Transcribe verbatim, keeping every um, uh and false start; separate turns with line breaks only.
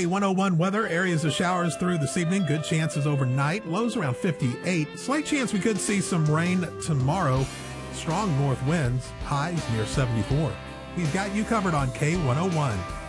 K one oh one weather, areas of showers through this evening, good chances overnight, lows around fifty-eight. Slight chance we could see some rain tomorrow. Strong north winds, highs near seventy-four. We've got you covered on K one oh one.